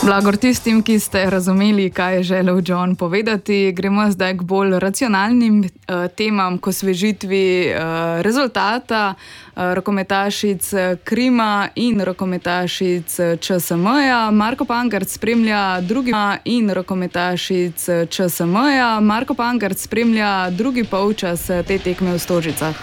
Blagor tistim, ki ste razumeli, kaj je želel John povedati. Gremo zdaj k bolj racionalnim temam, k osvežitvi rezultata rokometašic Krima in rokometašic ČSM-ja. Marko Pankrc spremlja drugi polčas te tekme v Stožicah.